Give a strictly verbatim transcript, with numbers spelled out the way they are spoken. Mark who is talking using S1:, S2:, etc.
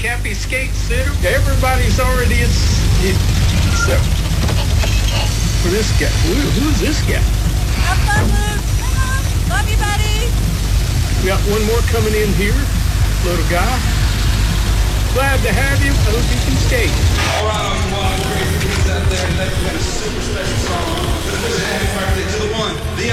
S1: Cappy Skate Center. Everybody's already in. So, for this guy, who, who's this guy?
S2: Have fun, Luke. Love you, buddy.
S1: We got one more coming in here. Little guy. Glad to have you. I hope you can